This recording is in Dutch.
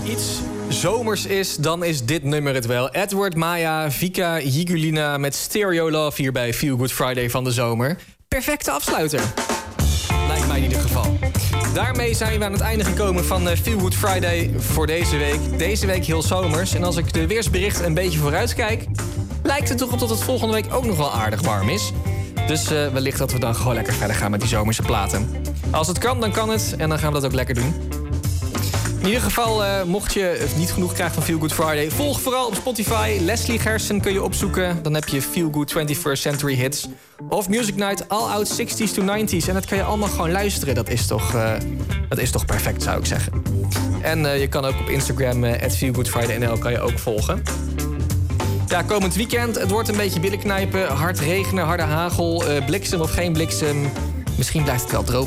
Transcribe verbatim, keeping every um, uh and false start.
iets zomers is, dan is dit nummer het wel. Edward Maya, Vika Jigulina met Stereo Love hier bij Feel Good Friday van de zomer. Perfecte afsluiter. Lijkt mij in ieder geval. Daarmee zijn we aan het einde gekomen van Feel Good Friday voor deze week. Deze week heel zomers. En als ik de weersberichten een beetje vooruit kijk, lijkt het toch op dat het volgende week ook nog wel aardig warm is. Dus uh, wellicht dat we dan gewoon lekker verder gaan met die zomerse platen. Als het kan, dan kan het. En dan gaan we dat ook lekker doen. In ieder geval, uh, mocht je niet genoeg krijgen van Feel Good Friday, volg vooral op Spotify. Leslie Gerson kun je opzoeken. Dan heb je Feel Good twenty-first Century Hits. Of Music Night All Out sixties to nineties. En dat kan je allemaal gewoon luisteren. Dat is toch, uh, dat is toch perfect, zou ik zeggen. En uh, je kan ook op Instagram, at uh, Feel Good Friday N L, kan je ook volgen. Ja, komend weekend, het wordt een beetje billenknijpen. Hard regenen, harde hagel, uh, bliksem of geen bliksem. Misschien blijft het wel droog.